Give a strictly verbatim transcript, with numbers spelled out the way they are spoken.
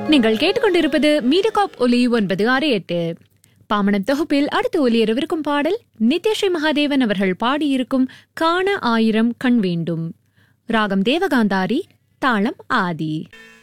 நீங்கள் கேட்டுக்கொண்டிருப்பது மீடியாகாப் ஒலி ஒன்பது ஆறு எட்டு. பாமணன் தொகுப்பில் அடுத்து ஒலியரவிருக்கும் பாடல் நித்யஸ்ரீ மகாதேவன் அவர்கள் பாடியிருக்கும் காண ஆயிரம் கண் வேண்டும். ராகம் தேவகாந்தாரி, தாளம் ஆதி.